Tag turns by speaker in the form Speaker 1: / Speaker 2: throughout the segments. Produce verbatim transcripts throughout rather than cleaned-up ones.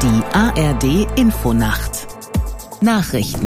Speaker 1: Die A R D Infonacht Nachrichten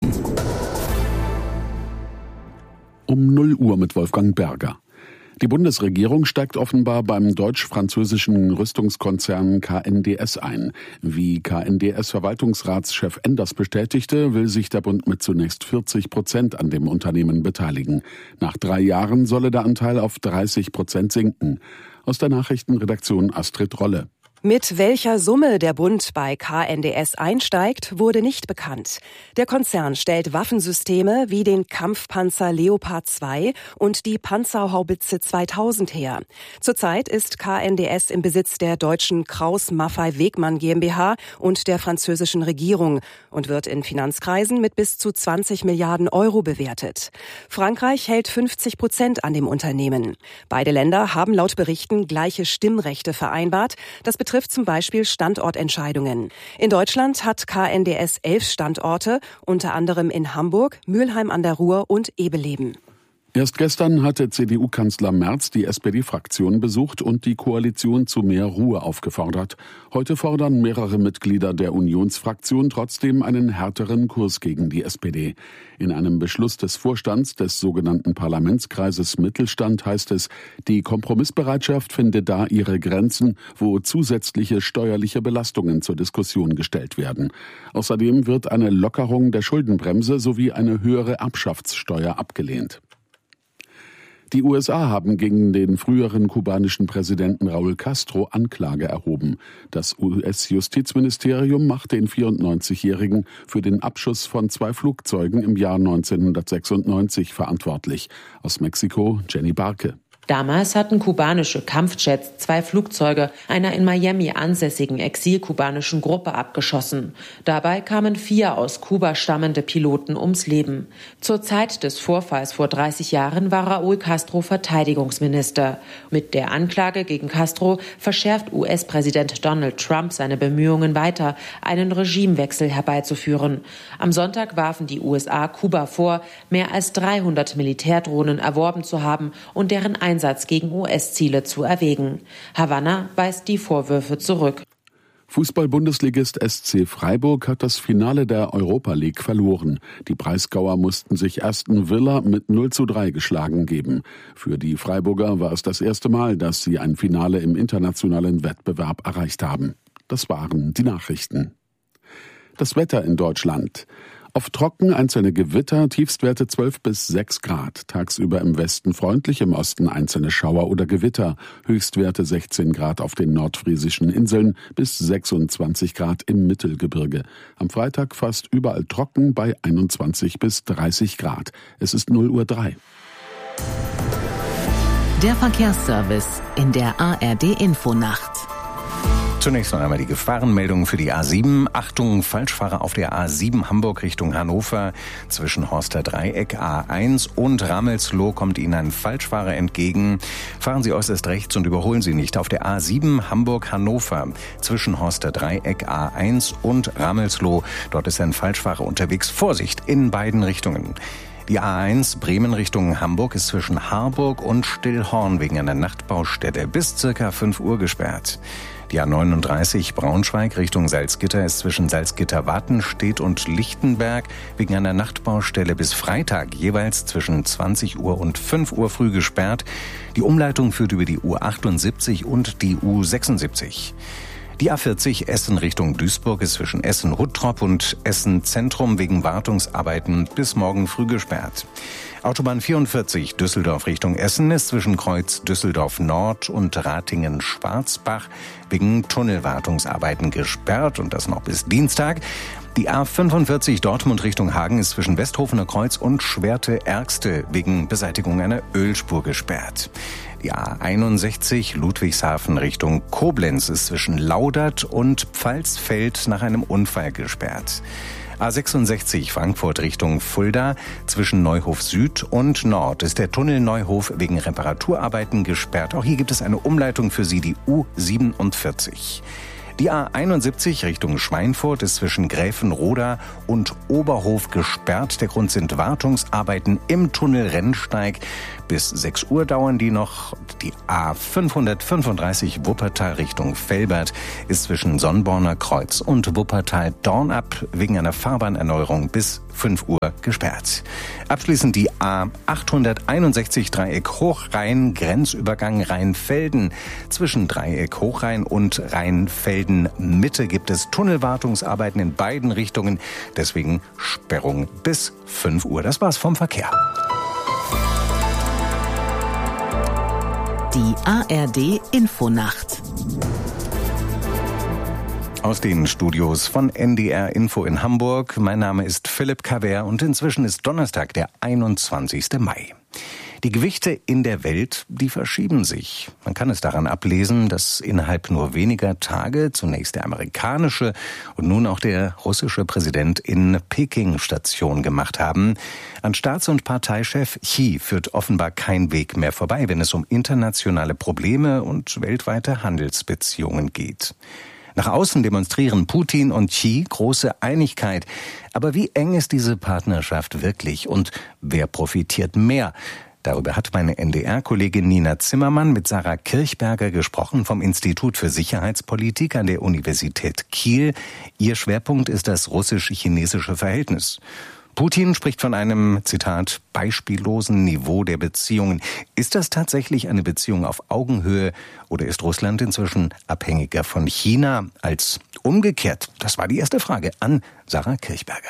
Speaker 2: Um null Uhr mit Wolfgang Berger. Die Bundesregierung steigt offenbar beim deutsch-französischen Rüstungskonzern K N D S ein. Wie K N D S-Verwaltungsratschef Enders bestätigte, will sich der Bund mit zunächst vierzig Prozent an dem Unternehmen beteiligen. Nach drei Jahren solle der Anteil auf dreißig Prozent sinken. Aus der Nachrichtenredaktion Astrid Rolle.
Speaker 3: Mit welcher Summe der Bund bei K N D S einsteigt, wurde nicht bekannt. Der Konzern stellt Waffensysteme wie den Kampfpanzer Leopard zwei und die Panzerhaubitze zweitausend her. Zurzeit ist K N D S im Besitz der deutschen Krauss-Maffei-Wegmann GmbH und der französischen Regierung und wird in Finanzkreisen mit bis zu zwanzig Milliarden Euro bewertet. Frankreich hält fünfzig Prozent an dem Unternehmen. Beide Länder haben laut Berichten gleiche Stimmrechte vereinbart. Das betrifft zum Beispiel Standortentscheidungen. In Deutschland hat K N D S elf Standorte, unter anderem in Hamburg, Mülheim an der Ruhr und Ebeleben.
Speaker 2: Erst gestern hatte C D U-Kanzler Merz die S P D-Fraktion besucht und die Koalition zu mehr Ruhe aufgefordert. Heute fordern mehrere Mitglieder der Unionsfraktion trotzdem einen härteren Kurs gegen die S P D. In einem Beschluss des Vorstands des sogenannten Parlamentskreises Mittelstand heißt es, die Kompromissbereitschaft finde da ihre Grenzen, wo zusätzliche steuerliche Belastungen zur Diskussion gestellt werden. Außerdem wird eine Lockerung der Schuldenbremse sowie eine höhere Erbschaftssteuer abgelehnt. Die U S A haben gegen den früheren kubanischen Präsidenten Raúl Castro Anklage erhoben. Das U S-Justizministerium macht den vierundneunzigjährigen für den Abschuss von zwei Flugzeugen im Jahr neunzehnhundertsechsundneunzig verantwortlich. Aus Mexiko, Jenny Barke.
Speaker 4: Damals hatten kubanische Kampfjets zwei Flugzeuge einer in Miami ansässigen exilkubanischen Gruppe abgeschossen. Dabei kamen vier aus Kuba stammende Piloten ums Leben. Zur Zeit des Vorfalls vor dreißig Jahren war Raúl Castro Verteidigungsminister. Mit der Anklage gegen Castro verschärft U S-Präsident Donald Trump seine Bemühungen weiter, einen Regimewechsel herbeizuführen. Am Sonntag warfen die U S A Kuba vor, mehr als dreihundert Militärdrohnen erworben zu haben und deren Einsatz Einsatz gegen U S-Ziele zu erwägen. Havanna weist die Vorwürfe zurück.
Speaker 2: Fußball-Bundesligist S C Freiburg hat das Finale der Europa League verloren. Die Breisgauer mussten sich Aston Villa mit null zu drei geschlagen geben. Für die Freiburger war es das erste Mal, dass sie ein Finale im internationalen Wettbewerb erreicht haben. Das waren die Nachrichten. Das Wetter in Deutschland. Oft trocken, einzelne Gewitter, Tiefstwerte zwölf bis sechs Grad. Tagsüber im Westen freundlich, im Osten einzelne Schauer oder Gewitter. Höchstwerte sechzehn Grad auf den nordfriesischen Inseln bis sechsundzwanzig Grad im Mittelgebirge. Am Freitag fast überall trocken bei einundzwanzig bis dreißig Grad. Es ist null Uhr drei.
Speaker 1: Der Verkehrsservice in der A R D-Infonacht.
Speaker 5: Zunächst noch einmal die Gefahrenmeldung für die A sieben. Achtung, Falschfahrer auf der A sieben Hamburg Richtung Hannover. Zwischen Horster Dreieck A eins und Ramelsloh kommt Ihnen ein Falschfahrer entgegen. Fahren Sie äußerst rechts und überholen Sie nicht. Auf der A sieben Hamburg-Hannover zwischen Horster Dreieck A eins und Ramelsloh. Dort ist ein Falschfahrer unterwegs. Vorsicht in beiden Richtungen. Die A eins Bremen Richtung Hamburg ist zwischen Harburg und Stillhorn wegen einer Nachtbaustelle bis circa fünf Uhr gesperrt. Die A neununddreißig Braunschweig Richtung Salzgitter ist zwischen Salzgitter-Wattenstedt und Lichtenberg wegen einer Nachtbaustelle bis Freitag jeweils zwischen zwanzig Uhr und fünf Uhr früh gesperrt. Die Umleitung führt über die U achtundsiebzig und die U sechsundsiebzig. Die A vierzig Essen Richtung Duisburg ist zwischen Essen-Huttrop und Essen-Zentrum wegen Wartungsarbeiten bis morgen früh gesperrt. Autobahn vierundvierzig Düsseldorf Richtung Essen ist zwischen Kreuz Düsseldorf Nord und Ratingen-Schwarzbach wegen Tunnelwartungsarbeiten gesperrt und das noch bis Dienstag. Die A fünfundvierzig Dortmund Richtung Hagen ist zwischen Westhofener Kreuz und Schwerte-Ergste wegen Beseitigung einer Ölspur gesperrt. Die A einundsechzig Ludwigshafen Richtung Koblenz ist zwischen Laudert und Pfalzfeld nach einem Unfall gesperrt. A sechsundsechzig Frankfurt Richtung Fulda zwischen Neuhof Süd und Nord ist der Tunnel Neuhof wegen Reparaturarbeiten gesperrt. Auch hier gibt es eine Umleitung für Sie, die U siebenundvierzig. Die A einundsiebzig Richtung Schweinfurt ist zwischen Gräfenroda und Oberhof gesperrt. Der Grund sind Wartungsarbeiten im Tunnel Rennsteig. Bis sechs Uhr dauern die noch. Die A fünfhundertfünfunddreißig Wuppertal Richtung Velbert ist zwischen Sonnborner Kreuz und Wuppertal-Dornap wegen einer Fahrbahnerneuerung bis fünf Uhr gesperrt. Abschließend die A achthunderteinundsechzig Dreieck Hochrhein, Grenzübergang Rheinfelden. Zwischen Dreieck Hochrhein und Rheinfelden Mitte gibt es Tunnelwartungsarbeiten in beiden Richtungen. Deswegen Sperrung bis fünf Uhr. Das war's vom Verkehr.
Speaker 1: Die A R D Infonacht.
Speaker 5: Aus den Studios von N D R Info in Hamburg. Mein Name ist Philipp Kaver und inzwischen ist Donnerstag, der einundzwanzigste Mai. Die Gewichte in der Welt, die verschieben sich. Man kann es daran ablesen, dass innerhalb nur weniger Tage zunächst der amerikanische und nun auch der russische Präsident in Peking Station gemacht haben. An Staats- und Parteichef Xi führt offenbar kein Weg mehr vorbei, wenn es um internationale Probleme und weltweite Handelsbeziehungen geht. Nach außen demonstrieren Putin und Xi große Einigkeit. Aber wie eng ist diese Partnerschaft wirklich und wer profitiert mehr? Darüber hat meine N D R-Kollegin Nina Zimmermann mit Sarah Kirchberger gesprochen vom Institut für Sicherheitspolitik an der Universität Kiel. Ihr Schwerpunkt ist das russisch-chinesische Verhältnis. Putin spricht von einem, Zitat, beispiellosen Niveau der Beziehungen. Ist das tatsächlich eine Beziehung auf Augenhöhe oder ist Russland inzwischen abhängiger von China als umgekehrt? Das war die erste Frage an Sarah Kirchberger.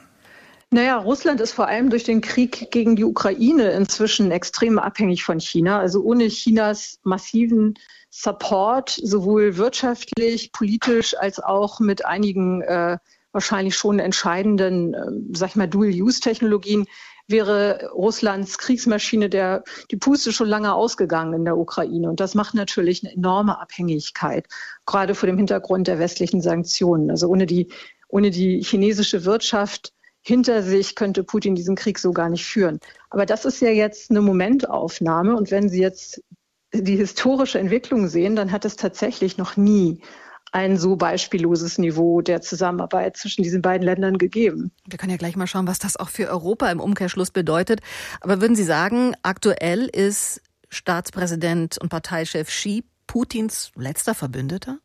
Speaker 6: Naja, Russland ist vor allem durch den Krieg gegen die Ukraine inzwischen extrem abhängig von China. Also ohne Chinas massiven Support, sowohl wirtschaftlich, politisch als auch mit einigen äh, wahrscheinlich schon entscheidenden, äh, sag ich mal, Dual-Use-Technologien, wäre Russlands Kriegsmaschine der, die Puste schon lange ausgegangen in der Ukraine. Und das macht natürlich eine enorme Abhängigkeit, gerade vor dem Hintergrund der westlichen Sanktionen. Also ohne die, ohne die chinesische Wirtschaft hinter sich könnte Putin diesen Krieg so gar nicht führen. Aber das ist ja jetzt eine Momentaufnahme. Und wenn Sie jetzt die historische Entwicklung sehen, dann hat es tatsächlich noch nie ein so beispielloses Niveau der Zusammenarbeit zwischen diesen beiden Ländern gegeben.
Speaker 7: Wir können ja gleich mal schauen, was das auch für Europa im Umkehrschluss bedeutet. Aber würden Sie sagen, aktuell ist Staatspräsident und Parteichef Xi Putins letzter Verbündeter?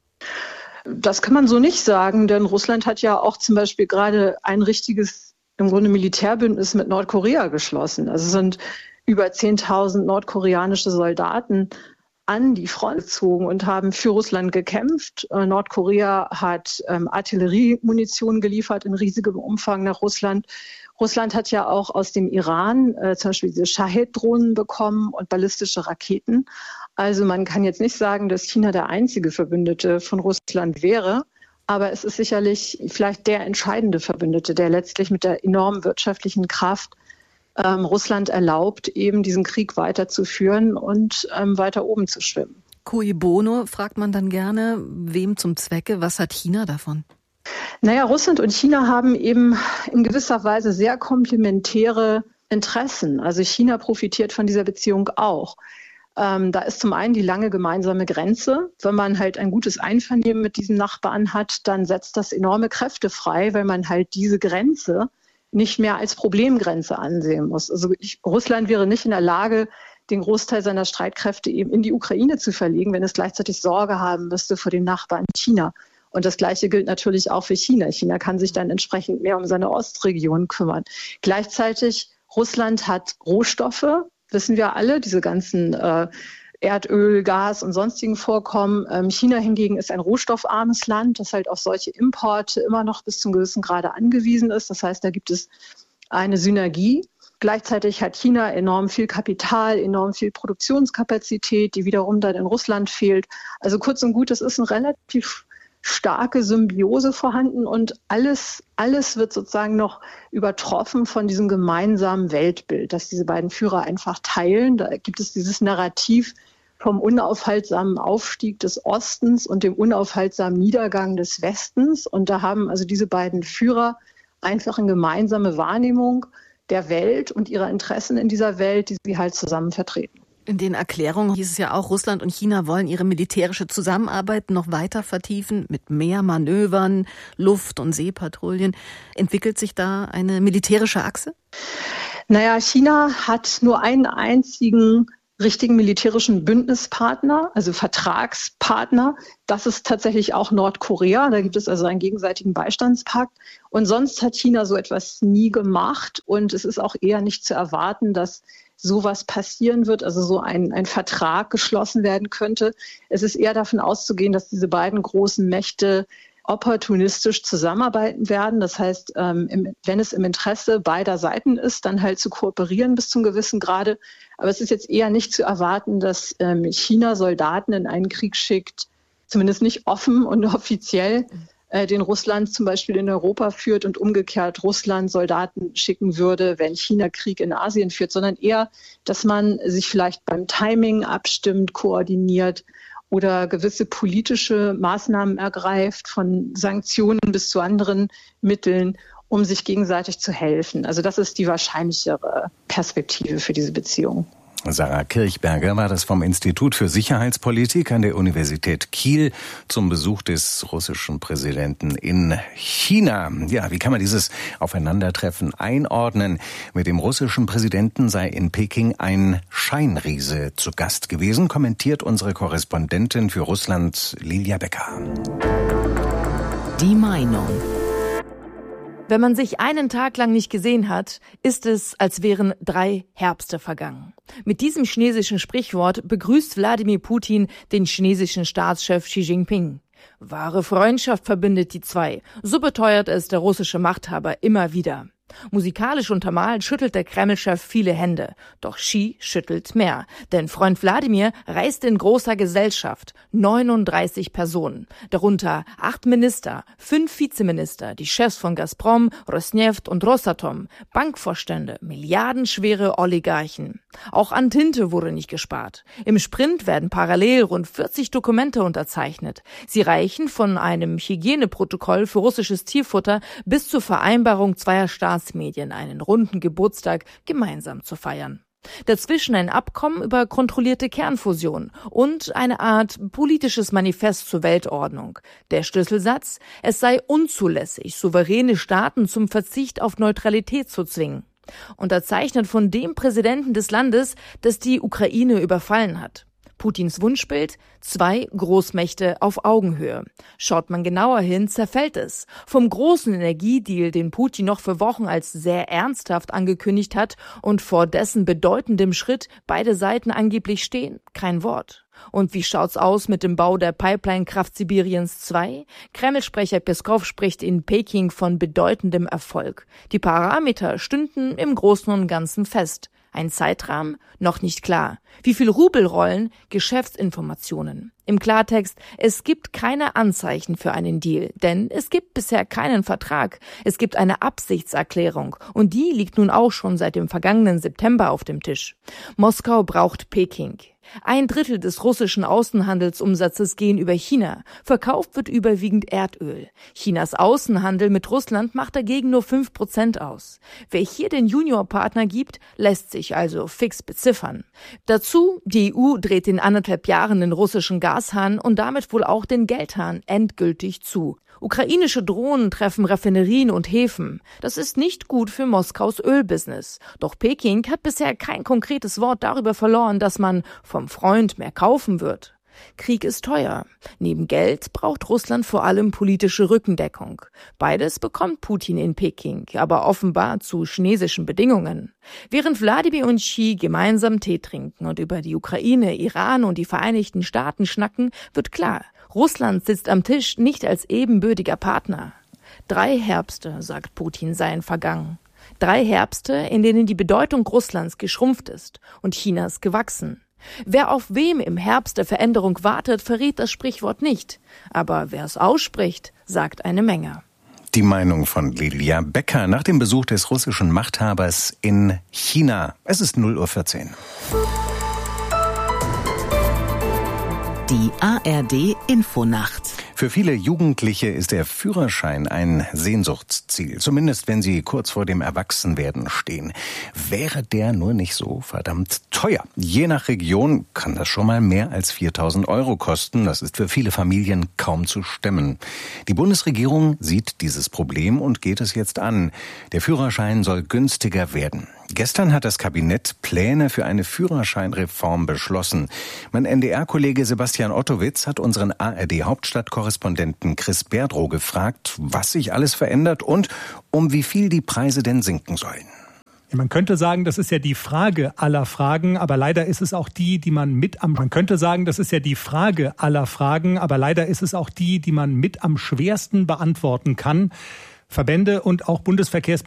Speaker 6: Das kann man so nicht sagen, denn Russland hat ja auch zum Beispiel gerade ein richtiges, im Grunde Militärbündnis mit Nordkorea geschlossen. Also sind über zehntausend nordkoreanische Soldaten an die Front gezogen und haben für Russland gekämpft. Äh, Nordkorea hat ähm, Artilleriemunition geliefert in riesigem Umfang nach Russland. Russland hat ja auch aus dem Iran äh, zum Beispiel diese Shahed-Drohnen bekommen und ballistische Raketen. Also man kann jetzt nicht sagen, dass China der einzige Verbündete von Russland wäre, aber es ist sicherlich vielleicht der entscheidende Verbündete, der letztlich mit der enormen wirtschaftlichen Kraft ähm, Russland erlaubt, eben diesen Krieg weiterzuführen und ähm, weiter oben zu schwimmen.
Speaker 7: Cui bono, fragt man dann gerne, wem zum Zwecke, was hat China davon?
Speaker 6: Naja, Russland und China haben eben in gewisser Weise sehr komplementäre Interessen. Also China profitiert von dieser Beziehung auch. Ähm, da ist zum einen die lange gemeinsame Grenze. Wenn man halt ein gutes Einvernehmen mit diesen Nachbarn hat, dann setzt das enorme Kräfte frei, weil man halt diese Grenze nicht mehr als Problemgrenze ansehen muss. Also ich, Russland wäre nicht in der Lage, den Großteil seiner Streitkräfte eben in die Ukraine zu verlegen, wenn es gleichzeitig Sorge haben müsste vor dem Nachbarn China. Und das Gleiche gilt natürlich auch für China. China kann sich dann entsprechend mehr um seine Ostregion kümmern. Gleichzeitig, Russland hat Rohstoffe, wissen wir alle, diese ganzen äh, Erdöl, Gas und sonstigen Vorkommen. Ähm, China hingegen ist ein rohstoffarmes Land, das halt auf solche Importe immer noch bis zum gewissen Grade angewiesen ist. Das heißt, da gibt es eine Synergie. Gleichzeitig hat China enorm viel Kapital, enorm viel Produktionskapazität, die wiederum dann in Russland fehlt. Also kurz und gut, es ist ein relativ starke Symbiose vorhanden und alles, alles wird sozusagen noch übertroffen von diesem gemeinsamen Weltbild, das diese beiden Führer einfach teilen. Da gibt es dieses Narrativ vom unaufhaltsamen Aufstieg des Ostens und dem unaufhaltsamen Niedergang des Westens. Und da haben also diese beiden Führer einfach eine gemeinsame Wahrnehmung der Welt und ihrer Interessen in dieser Welt, die sie halt zusammen vertreten.
Speaker 7: In den Erklärungen hieß es ja auch, Russland und China wollen ihre militärische Zusammenarbeit noch weiter vertiefen mit mehr Manövern, Luft- und Seepatrouillen. Entwickelt sich da eine militärische Achse?
Speaker 6: Naja, China hat nur einen einzigen richtigen militärischen Bündnispartner, also Vertragspartner. Das ist tatsächlich auch Nordkorea. Da gibt es also einen gegenseitigen Beistandspakt. Und sonst hat China so etwas nie gemacht. Und es ist auch eher nicht zu erwarten, dass sowas passieren wird, also so ein, ein Vertrag geschlossen werden könnte. Es ist eher davon auszugehen, dass diese beiden großen Mächte opportunistisch zusammenarbeiten werden. Das heißt, ähm, im, wenn es im Interesse beider Seiten ist, dann halt zu kooperieren bis zum gewissen Grade. Aber es ist jetzt eher nicht zu erwarten, dass ähm, China Soldaten in einen Krieg schickt, zumindest nicht offen und offiziell, äh, den Russland zum Beispiel in Europa führt und umgekehrt Russland Soldaten schicken würde, wenn China Krieg in Asien führt, sondern eher, dass man sich vielleicht beim Timing abstimmt, koordiniert, oder gewisse politische Maßnahmen ergreift, von Sanktionen bis zu anderen Mitteln, um sich gegenseitig zu helfen. Also das ist die wahrscheinlichere Perspektive für diese Beziehung.
Speaker 5: Sarah Kirchberger war das vom Institut für Sicherheitspolitik an der Universität Kiel zum Besuch des russischen Präsidenten in China. Ja, wie kann man dieses Aufeinandertreffen einordnen? Mit dem russischen Präsidenten sei in Peking ein Scheinriese zu Gast gewesen, kommentiert unsere Korrespondentin für Russland Lilia Becker.
Speaker 1: Die Meinung.
Speaker 8: Wenn man sich einen Tag lang nicht gesehen hat, ist es, als wären drei Herbste vergangen. Mit diesem chinesischen Sprichwort begrüßt Wladimir Putin den chinesischen Staatschef Xi Jinping. Wahre Freundschaft verbindet die zwei, so beteuert es der russische Machthaber immer wieder. Musikalisch untermalt schüttelt der Kreml-Chef viele Hände, doch Xi schüttelt mehr. Denn Freund Wladimir reist in großer Gesellschaft, neununddreißig Personen, darunter acht Minister, fünf Vizeminister, die Chefs von Gazprom, Rosneft und Rosatom, Bankvorstände, milliardenschwere Oligarchen. Auch an Tinte wurde nicht gespart. Im Sprint werden parallel rund vierzig Dokumente unterzeichnet. Sie reichen von einem Hygieneprotokoll für russisches Tierfutter bis zur Vereinbarung zweier Staatsmedien, einen runden Geburtstag gemeinsam zu feiern. Dazwischen ein Abkommen über kontrollierte Kernfusion und eine Art politisches Manifest zur Weltordnung. Der Schlüsselsatz: Es sei unzulässig, souveräne Staaten zum Verzicht auf Neutralität zu zwingen. Unterzeichnet von dem Präsidenten des Landes, das die Ukraine überfallen hat. Putins Wunschbild: zwei Großmächte auf Augenhöhe. Schaut man genauer hin, zerfällt es. Vom großen Energiedeal, den Putin noch für Wochen als sehr ernsthaft angekündigt hat und vor dessen bedeutendem Schritt beide Seiten angeblich stehen, kein Wort. Und wie schaut's aus mit dem Bau der Pipeline-Kraft Sibiriens zwei? Kreml-Sprecher Peskow spricht in Peking von bedeutendem Erfolg. Die Parameter stünden im Großen und Ganzen fest. Ein Zeitrahmen? Noch nicht klar. Wie viel Rubel rollen? Geschäftsinformationen. Im Klartext, es gibt keine Anzeichen für einen Deal, denn es gibt bisher keinen Vertrag. Es gibt eine Absichtserklärung und die liegt nun auch schon seit dem vergangenen September auf dem Tisch. Moskau braucht Peking. Ein Drittel des russischen Außenhandelsumsatzes gehen über China. Verkauft wird überwiegend Erdöl. Chinas Außenhandel mit Russland macht dagegen nur fünf Prozent aus. Wer hier den Juniorpartner gibt, lässt sich also fix beziffern. Dazu, die E U dreht in anderthalb Jahren den russischen Gashahn und damit wohl auch den Geldhahn endgültig zu. Ukrainische Drohnen treffen Raffinerien und Häfen. Das ist nicht gut für Moskaus Ölbusiness. Doch Peking hat bisher kein konkretes Wort darüber verloren, dass man vom Freund mehr kaufen wird. Krieg ist teuer. Neben Geld braucht Russland vor allem politische Rückendeckung. Beides bekommt Putin in Peking, aber offenbar zu chinesischen Bedingungen. Während Wladimir und Xi gemeinsam Tee trinken und über die Ukraine, Iran und die Vereinigten Staaten schnacken, wird klar: Russland sitzt am Tisch nicht als ebenbürtiger Partner. Drei Herbste, sagt Putin, seien vergangen. Drei Herbste, in denen die Bedeutung Russlands geschrumpft ist und Chinas gewachsen. Wer auf wem im Herbst der Veränderung wartet, verrät das Sprichwort nicht. Aber wer es ausspricht, sagt eine Menge.
Speaker 5: Die Meinung von Lilia Becker nach dem Besuch des russischen Machthabers in China. Es ist null Uhr vierzehn.
Speaker 1: Die A R D Infonacht.
Speaker 5: Für Für viele Jugendliche ist der Führerschein ein Sehnsuchtsziel, zumindest wenn sie kurz vor dem Erwachsenwerden stehen. Wäre der nur nicht so verdammt teuer? Je nach Region kann das schon mal mehr als viertausend Euro kosten. Das ist für viele Familien kaum zu stemmen. Die Bundesregierung sieht dieses Problem und geht es jetzt an. Der Führerschein soll günstiger werden. Gestern hat das Kabinett Pläne für eine Führerscheinreform beschlossen. Mein N D R-Kollege Sebastian Ottowitz hat unseren A R D-Hauptstadtkorrespondenten Chris Berdrow gefragt, was sich alles verändert und um wie viel die Preise denn sinken sollen.
Speaker 9: Man könnte sagen, das ist ja die Frage aller Fragen, aber leider ist es auch die, die man mit am Man könnte sagen, das ist ja die Frage aller Fragen, aber leider ist es auch die, die man mit am schwersten beantworten kann. Verbände und auch Bundesverkehrsminister